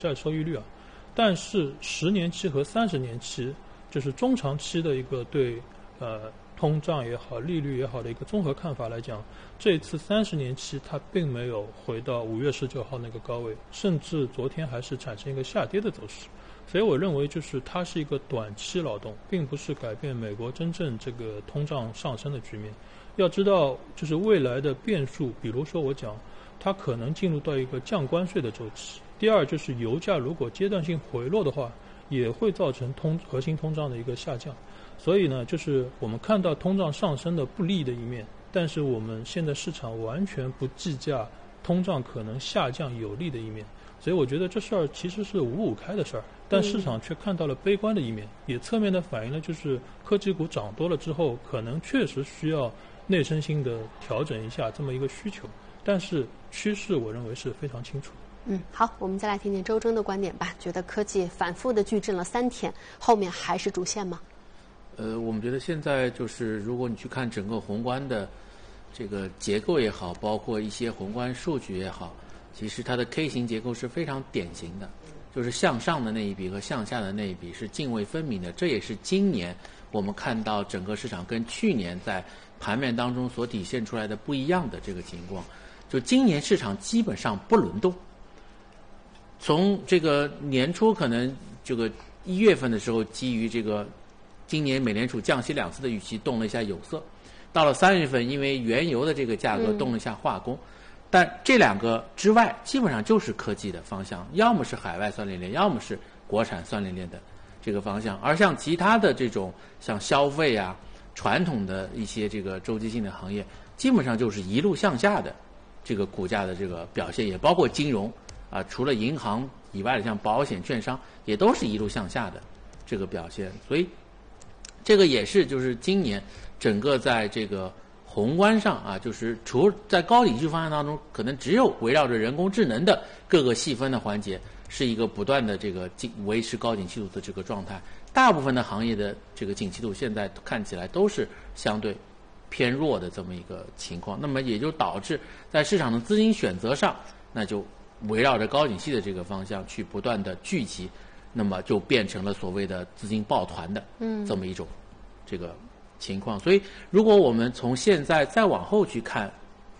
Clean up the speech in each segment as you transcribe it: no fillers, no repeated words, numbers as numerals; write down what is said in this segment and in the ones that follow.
债收益率啊，但是10年期和30年期，就是中长期的一个对通胀也好、利率也好的一个综合看法来讲，这一次30年期它并没有回到5月19号那个高位，甚至昨天还是产生一个下跌的走势。所以我认为就是它是一个短期劳动，并不是改变美国真正这个通胀上升的局面。要知道，就是未来的变数，比如说我讲，它可能进入到一个降关税的周期。第二就是油价如果阶段性回落的话，也会造成核心通胀的一个下降。所以呢，就是我们看到通胀上升的不利的一面，但是我们现在市场完全不计价通胀可能下降有利的一面。所以我觉得这事儿其实是5-5开的事儿，但市场却看到了悲观的一面，也侧面的反映了就是科技股涨多了之后，可能确实需要内生性的调整一下这么一个需求，但是趋势我认为是非常清楚。 好，我们再来听听周征的观点吧。觉得科技反复的巨震了3天，后面还是主线吗？ 我们觉得现在就是如果你去看整个宏观的这个结构也好，包括一些宏观数据也好，其实它的 K 型结构是非常典型的，就是向上的那一笔和向下的那一笔是泾渭分明的。这也是今年我们看到整个市场跟去年在盘面当中所体现出来的不一样的这个情况。就今年市场基本上不轮动，从这个年初可能这个1月份的时候，基于这个今年美联储降息2次的预期动了一下有色，到了3月份因为原油的这个价格动了一下化工，但这2个之外基本上就是科技的方向，要么是海外算力链，要么是国产算力链的这个方向。而像其他的这种像消费啊、传统的一些这个周期性的行业，基本上就是一路向下的这个股价的这个表现，也包括金融啊，除了银行以外的像保险、券商也都是一路向下的这个表现。所以这个也是就是今年整个在这个宏观上啊，就是除在高景气方向当中，可能只有围绕着人工智能的各个细分的环节是一个不断的这个维持高景气度的这个状态。大部分的行业的这个景气度现在看起来都是相对偏弱的这么一个情况，那么也就导致在市场的资金选择上，那就围绕着高景气的这个方向去不断的聚集，那么就变成了所谓的资金抱团的这么一种这个情况。所以如果我们从现在再往后去看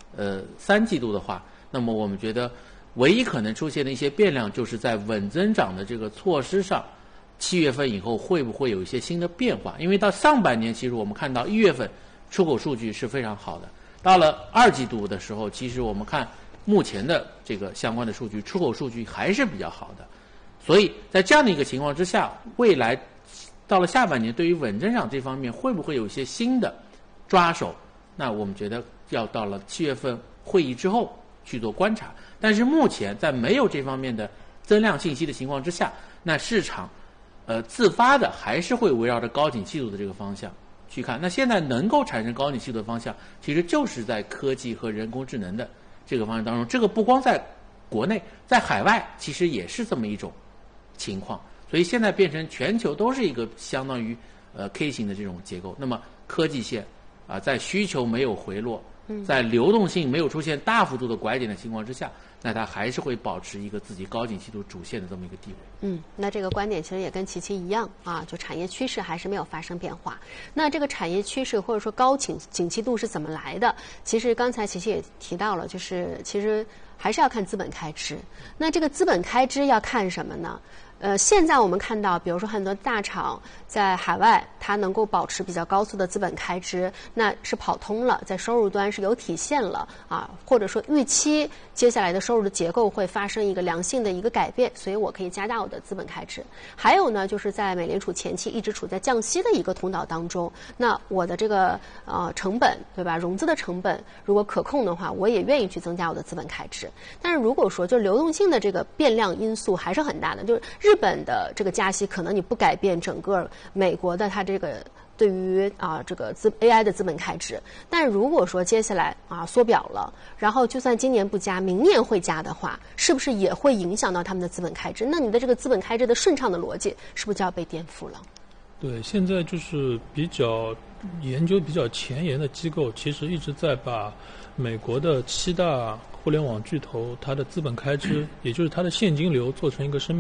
3季度的话，那么我们觉得唯一可能出现的一些变量，就是在稳增长的这个措施上，7月份以后会不会有一些新的变化。因为到上半年其实我们看到1月份出口数据是非常好的，到了2季度的时候，其实我们看目前的这个相关的数据，出口数据还是比较好的。所以在这样的一个情况之下，未来到了下半年对于稳增长这方面会不会有一些新的抓手，那我们觉得要到了7月份会议之后去做观察。但是目前在没有这方面的增量信息的情况之下，那市场自发的还是会围绕着高景气度的这个方向去看。那现在能够产生高景气度的方向，其实就是在科技和人工智能的这个方向当中。这个不光在国内，在海外其实也是这么一种情况。所以现在变成全球都是一个相当于K 型的这种结构。那么科技线啊，在需求没有回落，在流动性没有出现大幅度的拐点的情况之下，那它还是会保持一个自己高景气度主线的这么一个地位。 那这个观点其实也跟琪琪一样啊，就产业趋势还是没有发生变化。那这个产业趋势或者说高景气度是怎么来的？其实刚才琪琪也提到了，就是其实还是要看资本开支。那这个资本开支要看什么呢？现在我们看到，比如说很多大厂在海外，它能够保持比较高速的资本开支，那是跑通了，在收入端是有体现了啊，或者说预期接下来的收入的结构会发生一个良性的一个改变，所以我可以加大我的资本开支。还有呢，就是在美联储前期一直处在降息的一个通道当中，那我的这个成本，对吧？融资的成本如果可控的话，我也愿意去增加我的资本开支。但是如果说就流动性的这个变量因素还是很大的，就是日本的这个加息可能你不改变整个美国的它这个对于这个AI 的资本开支，但如果说接下来缩表了，然后就算今年不加，明年会加的话，是不是也会影响到他们的资本开支？那你的这个资本开支的顺畅的逻辑是不是就要被颠覆了？ 对，现在就是研究比较前沿的机构，其实一直在把美国的7大互联网巨头它的资本开支，也就是它的现金流做成一个生命